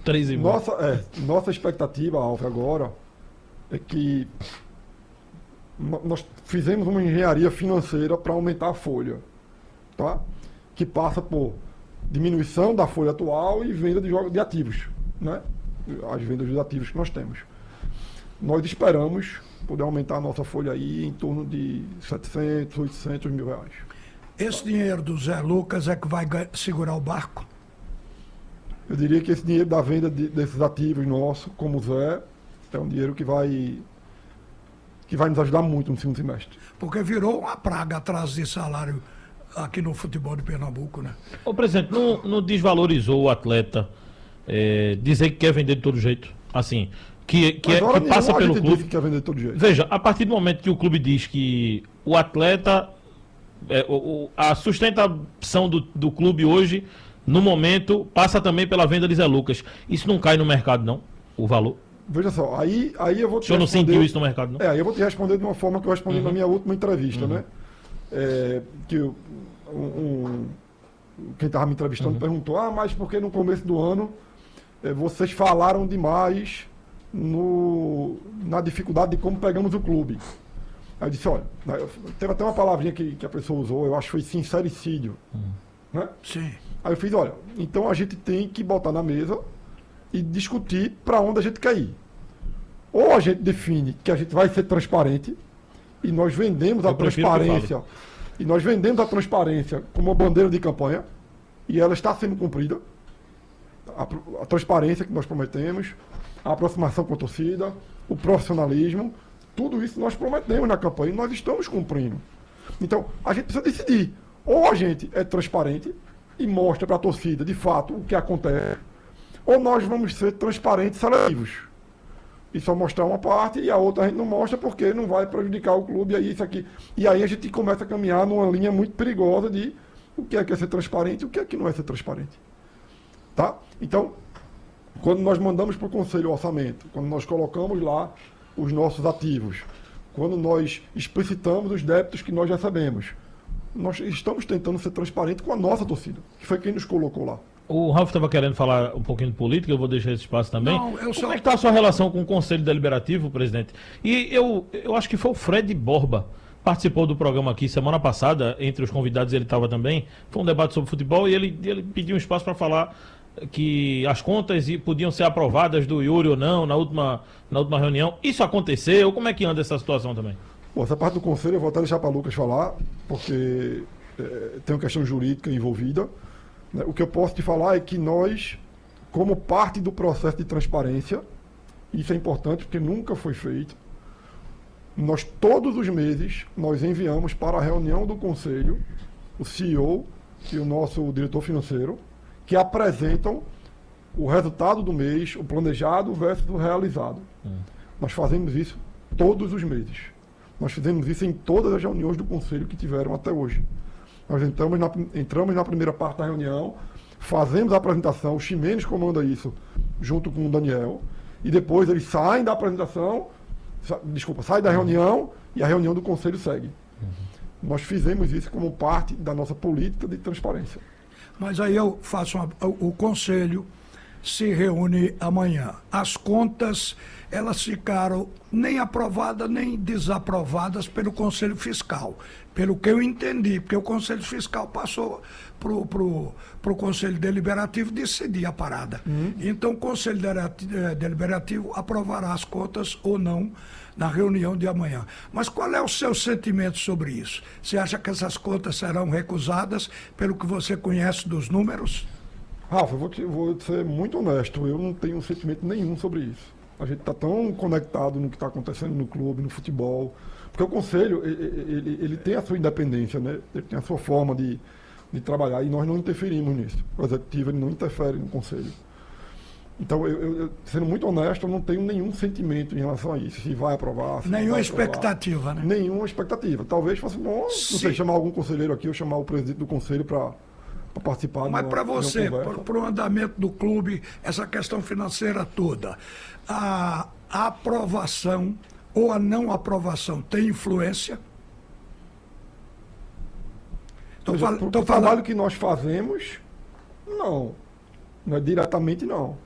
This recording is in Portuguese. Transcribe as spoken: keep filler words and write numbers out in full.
três e meio. Nossa, é, nossa expectativa, Alfa, agora é que no- nós fizemos uma engenharia financeira para aumentar a folha, tá? Que passa por diminuição da folha atual e venda de, jogos, de ativos, né? As vendas dos ativos que nós temos. Nós esperamos poder aumentar a nossa folha aí em torno de setecentos, oitocentos mil reais. Esse dinheiro do Zé Lucas é que vai ga- segurar o barco? Eu diria que esse dinheiro da venda de- desses ativos nossos, como o Zé, é um dinheiro que vai, que vai nos ajudar muito no segundo semestre. Porque virou uma praga atrás de salário aqui no futebol de Pernambuco, né? Ô, presidente, não, não desvalorizou o atleta é, dizer que quer vender de todo jeito? Assim, que, que, Mas é- hora que passa nenhuma a pelo gente clube. disse que quer vender de todo jeito. Veja, a partir do momento que o clube diz que o atleta, é, o- o- a sustentação do, do clube hoje, no momento, passa também pela venda de Zé Lucas. Isso não cai no mercado, não? O valor? Veja só, aí, aí eu vou O te senhor não responder- sentiu isso no mercado, não? É, aí eu vou te responder de uma forma que eu respondi Uhum. na minha última entrevista, Uhum. né? É, que o- um, um- quem estava me entrevistando Uhum. perguntou, ah, mas porque no começo do ano é, vocês falaram demais no, na dificuldade de como pegamos o clube. Aí eu disse, olha, né, eu- teve até uma palavrinha que, que a pessoa usou, eu acho que foi sincericídio. Né? Sim. Aí eu fiz, olha, então a gente tem que botar na mesa e discutir para onde a gente quer ir. Ou a gente define que a gente vai ser transparente e nós vendemos a Eu prefiro que transparência e nós vendemos a transparência como uma bandeira de campanha e ela está sendo cumprida. A, pro- a transparência que nós prometemos, a aproximação com a torcida, o profissionalismo, tudo isso nós prometemos na campanha e nós estamos cumprindo. Então, a gente precisa decidir. Ou a gente é transparente e mostra para a torcida, de fato, o que acontece, ou nós vamos ser transparentes e seletivos. E só mostrar uma parte e a outra a gente não mostra porque não vai prejudicar o clube, e aí isso aqui. E aí a gente começa a caminhar numa linha muito perigosa de o que é que é ser transparente e o que é que não é ser transparente. Tá? Então, quando nós mandamos para o Conselho o orçamento, quando nós colocamos lá os nossos ativos, quando nós explicitamos os débitos que nós recebemos, nós estamos tentando ser transparente com a nossa torcida, que foi quem nos colocou lá. O Ralf estava querendo falar um pouquinho de política, eu vou deixar esse espaço também. Não, eu só- Como é que está a sua relação com o Conselho Deliberativo, presidente? E eu, eu acho que foi o Fred Borba, participou do programa aqui semana passada, entre os convidados ele estava também, foi um debate sobre futebol e ele, ele pediu um espaço para falar que as contas i- podiam ser aprovadas do Yuri ou não na última, na última reunião. Isso aconteceu? Como é que anda essa situação também? Bom, essa parte do Conselho eu vou até deixar para Lucas falar, porque é, tem uma questão jurídica envolvida. Né? O que eu posso te falar é que nós, como parte do processo de transparência, isso é importante porque nunca foi feito, nós todos os meses nós enviamos para a reunião do Conselho o C E O e o nosso diretor financeiro, que apresentam o resultado do mês, o planejado versus o realizado. Nós fazemos isso todos os meses. Nós fizemos isso em todas as reuniões do Conselho que tiveram até hoje. Nós entramos na, entramos na primeira parte da reunião, fazemos a apresentação, o Ximenes comanda isso junto com o Daniel, e depois eles saem da apresentação, sa, desculpa, saem da reunião e a reunião do Conselho segue. Nós fizemos isso como parte da nossa política de transparência. Mas aí eu faço uma, o, o conselho se reúne amanhã. As contas, elas ficaram nem aprovadas nem desaprovadas pelo Conselho Fiscal, pelo que eu entendi, porque o Conselho Fiscal passou para o pro, pro Conselho Deliberativo decidir a parada. Então o Conselho Derati- eh, Deliberativo aprovará as contas ou não na reunião de amanhã. Mas qual é o seu sentimento sobre isso? Você acha que essas contas serão recusadas pelo que você conhece dos números? Rafa, eu vou, te, vou ser muito honesto, eu não tenho sentimento nenhum sobre isso. A gente está tão conectado no que está acontecendo no clube, no futebol, porque o Conselho, ele, ele, ele tem a sua independência, né? Ele tem a sua forma de, de trabalhar e nós não interferimos nisso. O Executivo ele não interfere no Conselho. Então, eu, eu- eu, sendo muito honesto, eu não tenho nenhum sentimento em relação a isso, se vai aprovar, se não Nenhuma vai aprovar. expectativa, né? Nenhuma expectativa. Talvez fosse bom, não Sim. sei, chamar algum conselheiro aqui ou chamar o presidente do Conselho para participar. Mas numa- para numa você, conversa. para o andamento do clube, essa questão financeira toda, a, a aprovação ou a não aprovação tem influência? Estou Veja, fal pro- tô pro trabalho falando. que nós fazemos, não. Não é diretamente, não.